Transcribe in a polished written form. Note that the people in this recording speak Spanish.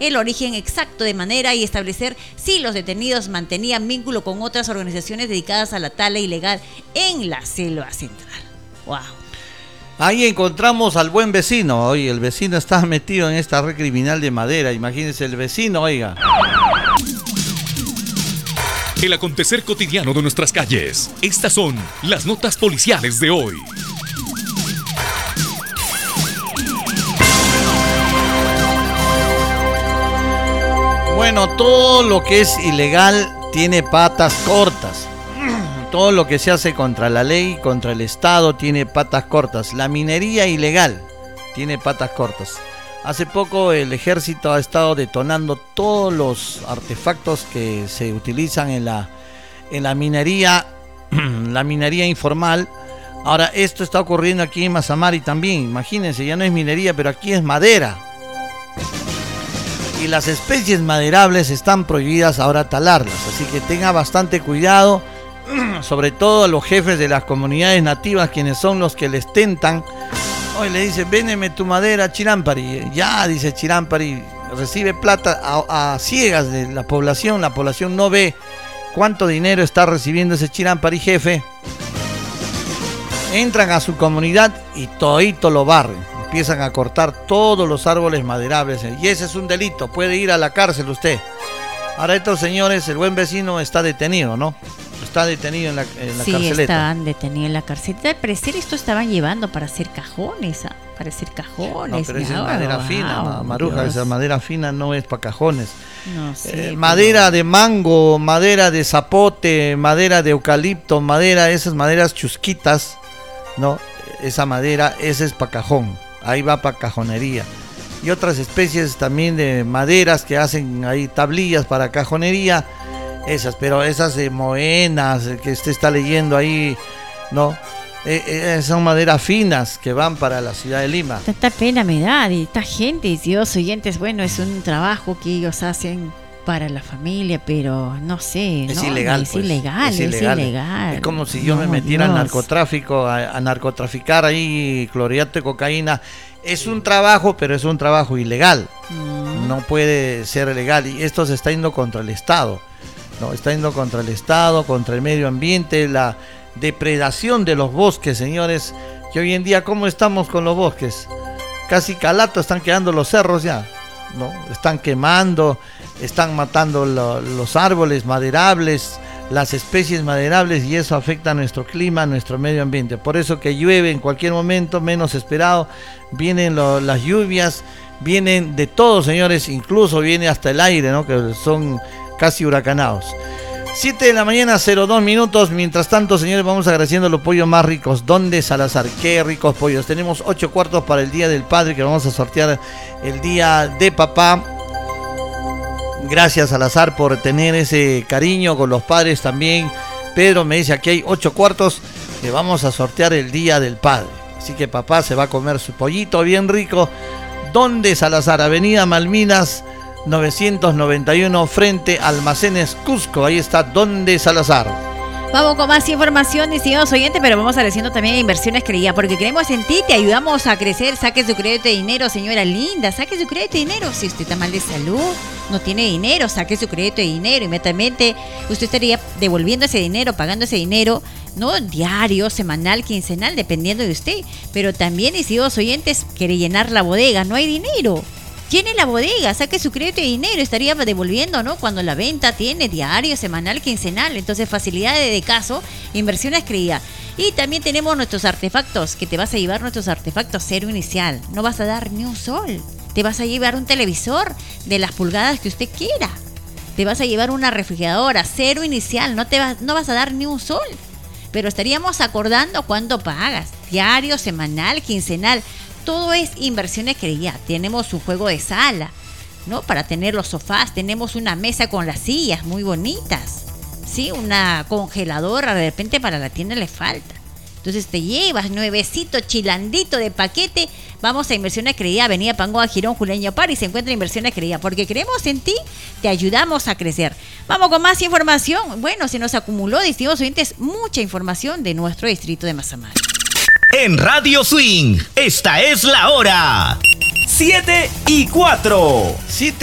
el origen exacto de manera y establecer si los detenidos mantenían vínculo con otras organizaciones dedicadas a la tala ilegal en la selva central. ¡Wow! Ahí encontramos al buen vecino. Oye, el vecino está metido en esta red criminal de Madera. Imagínense el vecino, oiga. El acontecer cotidiano de nuestras calles. Estas son las notas policiales de hoy. Bueno, todo lo que es ilegal tiene patas cortas. Todo lo que se hace contra la ley, contra el Estado, tiene patas cortas. La minería ilegal tiene patas cortas. Hace poco el ejército ha estado detonando todos los artefactos que se utilizan en la minería, la minería informal. Ahora, esto está ocurriendo aquí en Mazamari también. Imagínense, ya no es minería, pero aquí es madera. Y las especies maderables están prohibidas ahora talarlas. Así que tenga bastante cuidado. Sobre todo a los jefes de las comunidades nativas, quienes son los que les tentan. Hoy le dice, véndeme tu madera, Chirampari. Ya, dice Chirampari, recibe plata a ciegas de la población no ve cuánto dinero está recibiendo ese Chirampari jefe. Entran a su comunidad y todito lo barren. Empiezan a cortar todos los árboles maderables. Y ese es un delito, puede ir a la cárcel usted. Ahora estos señores, el buen vecino está detenido, ¿no? Está detenido en la carceleta. Sí, están detenidos en la carceleta. Al parecer esto estaban llevando para hacer cajones, para hacer cajones. No, pero esa es madera fina, Maruja, Dios. esa madera fina no es para cajones. No sé. Madera de mango, madera de zapote, madera de eucalipto, esas maderas chusquitas, ¿no? Esa madera, esa es para cajón, ahí va para cajonería. Y otras especies también de maderas que hacen ahí tablillas para cajonería, pero esas mohenas que usted está leyendo ahí, ¿no? Son maderas finas que van para la ciudad de Lima. Tanta pena me da de esta gente, Dios oyentes, bueno, es un trabajo que ellos hacen para la familia, pero no sé, es ¿no? ilegal, es pues. ilegal, es ilegal. Es como si yo me metiera al narcotráfico, a narcotraficar ahí clorhidrato de cocaína. Es un trabajo, pero es un trabajo ilegal. No puede ser legal. Y esto se está yendo contra el Estado. No, está yendo contra el Estado, contra el medio ambiente, la depredación de los bosques, señores. Que hoy en día, ¿cómo estamos con los bosques? Casi calato están quedando los cerros ya, ¿no? Están quemando, están matando los árboles maderables, las especies maderables, y eso afecta a nuestro clima, a nuestro medio ambiente. Por eso que llueve en cualquier momento, menos esperado, vienen las lluvias, vienen de todo, señores, incluso viene hasta el aire, ¿no? Que son casi huracanados. 7 de la mañana, 02 minutos. Mientras tanto, señores, vamos agradeciendo los pollos más ricos. ¿Dónde, Salazar? Qué ricos pollos. Tenemos 8 cuartos para el Día del Padre, que vamos a sortear el Día de Papá. Gracias, Salazar, por tener ese cariño con los padres también. Pedro me dice, aquí hay 8 cuartos que vamos a sortear el Día del Padre. Así que papá se va a comer su pollito bien rico. ¿Dónde, Salazar? Avenida Malvinas 991, frente a Almacenes Cusco. Ahí está, ¿dónde, Salazar? Vamos con más información, estimados oyentes, pero vamos agradeciendo también a Inversiones Creía, porque creemos en ti, te ayudamos a crecer. Saque su crédito de dinero, señora linda, saque su crédito de dinero. Si usted está mal de salud, no tiene dinero, saque su crédito de dinero. Inmediatamente usted estaría devolviendo ese dinero, pagando ese dinero, no diario, semanal, quincenal, dependiendo de usted. Pero también, estimados oyentes, quiere llenar la bodega, no hay dinero. Llene la bodega, saque su crédito de dinero, estaría devolviendo, ¿no? Cuando la venta tiene diario, semanal, quincenal. Entonces, facilidades de caso, Inversiones Creía. Y también tenemos nuestros artefactos, que te vas a llevar nuestros artefactos cero inicial. No vas a dar ni un sol. Te vas a llevar un televisor de las pulgadas que usted quiera. Te vas a llevar una refrigeradora cero inicial. No vas a dar ni un sol. Pero estaríamos acordando cuánto pagas. Diario, semanal, quincenal. Todo es Inversiones Creía. Tenemos un juego de sala, ¿no? Para tener los sofás. Tenemos una mesa con las sillas muy bonitas. Sí, una congeladora de repente para la tienda le falta. Entonces te llevas nuevecito, chilandito de paquete. Vamos a Inversiones Creía, Avenida Pangoa, Girón, Julián París. Se encuentra Inversiones Creía, porque creemos en ti, te ayudamos a crecer. Vamos con más información. Bueno, se nos acumuló, distintos oyentes, mucha información de nuestro distrito de Mazamari. En Radio Swing, esta es la hora. 7:04.